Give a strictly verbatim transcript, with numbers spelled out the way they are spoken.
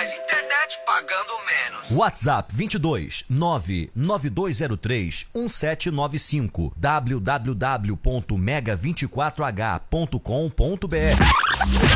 mais internet pagando menos. WhatsApp vinte e dois nove nove dois zero três um sete nove cinco w w w ponto mega vinte e quatro h ponto com ponto b r